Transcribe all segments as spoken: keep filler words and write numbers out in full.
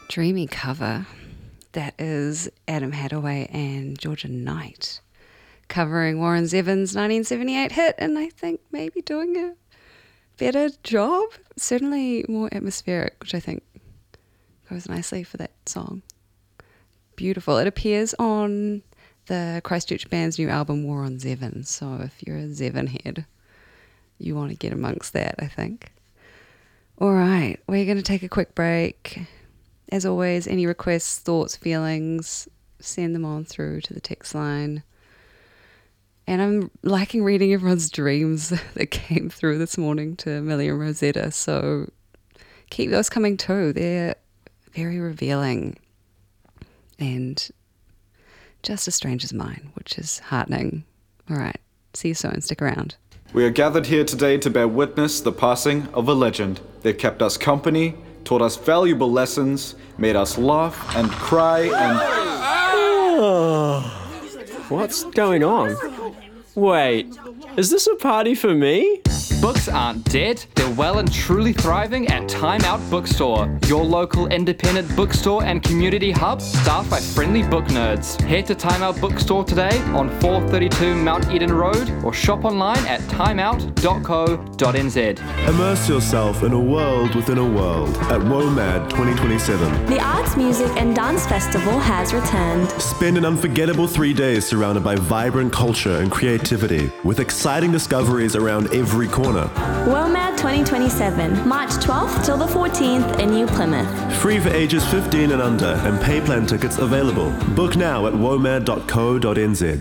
Dreamy cover. That is Adam Hadaway and Georgia Knight covering Warren Zevon's nineteen seventy-eight hit, and I think maybe doing a better job. Certainly more atmospheric, which I think goes nicely for that song. Beautiful. It appears on the Christchurch Band's new album War on Zevon, so if you're a Zevon head, you want to get amongst that, I think. All right, we're going to take a quick break. As always, any requests, thoughts, feelings, send them on through to the text line. And I'm liking reading everyone's dreams that came through this morning to Millie and Rosetta, so keep those coming too. They're very revealing and just a stranger's mind, which is heartening. All right, see you soon. Stick around. We are gathered here today to bear witness the passing of a legend. They've kept us company, taught us valuable lessons, made us laugh and cry and... Oh, what's going on? Wait, is this a party for me? Books aren't dead, they're well and truly thriving at Time Out Bookstore, your local independent bookstore and community hub staffed by friendly book nerds. Head to Time Out Bookstore today on four thirty-two Mount Eden Road or shop online at timeout dot co dot n z. Immerse yourself in a world within a world at WOMAD twenty twenty-seven. The Arts, Music and Dance Festival has returned. Spend an unforgettable three days surrounded by vibrant culture and creativity with exciting discoveries around every corner. WOMAD twenty twenty-seven, March twelfth till the fourteenth in New Plymouth. Free for ages fifteen and under, and pay plan tickets available. Book now at womad dot co dot n z.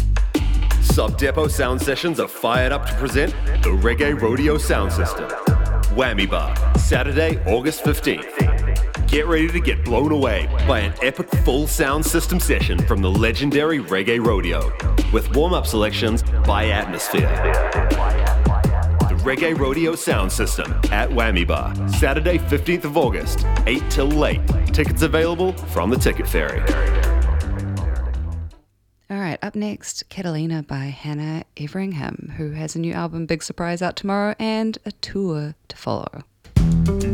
Sub Depot Sound Sessions are fired up to present the Reggae Rodeo Sound System. Whammy Bar, Saturday, August fifteenth. Get ready to get blown away by an epic full sound system session from the legendary Reggae Rodeo, with warm-up selections by Atmosphere. Reggae Rodeo Sound System at Whammy Bar, Saturday, fifteenth of August, eight till late. Tickets available from the Ticket Ferry. All right, up next, Catalina by Hannah Everingham, who has a new album, Big Surprise, out tomorrow and a tour to follow.